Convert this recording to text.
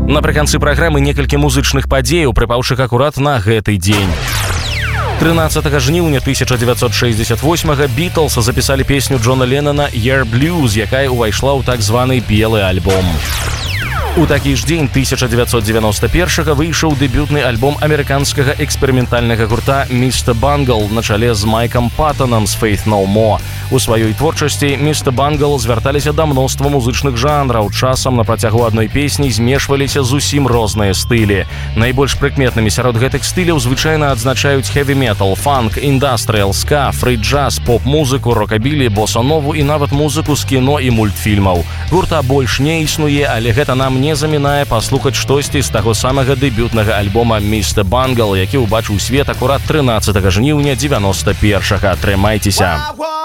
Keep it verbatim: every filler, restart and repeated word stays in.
Напрыканцы праграмы некалькі музычных падзеяў, прыпаўшых акурат на гэты дзень. тринадцатого жніўня тысяча девятьсот шестьдесят восьмого Beatles запісалі песню Джона Леннона «Year Blues», якая ўвайшла ў так званы белы альбом. У такі ж дзень тысяча девятьсот девяносто первого выйшаў дэбютны альбом амерыканскага эксперыментальнага гурта «Мистер Бангл» на чале з Майкам Паттонам з «Faith No More». У сваёй творчасці «Мистер Бангл» звярталіся да мноства музычных жанраў. Часам на працягу адной песні змешваліся зусім розныя стылі. Найбольш прыкметнымі сярод гэтых стыляў звычайна адзначаюць хэві-метал, фанк, індастрыял, ска, фрі-джаз, поп-музыку, рокабілі, боса-нову і нават музыку з кіно і мультфільмаў. Гурта больш не існуе, але гэта нам не замінае паслухаць штосьці з таго самага дэбютнага альбома «Мистер Бангл», які ўбачыў свет акурат тринадцатого жніўня девяносто первого. Трымайцеся!